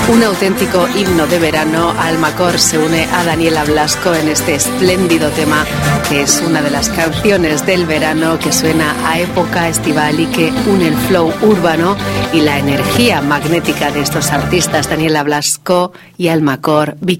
Un auténtico himno de verano. Almacor se une a Daniela Blasco en este espléndido tema, que es una de las canciones del verano que suena a época estival y que une el flow urbano y la energía magnética de estos artistas, Daniela Blasco y Almacor.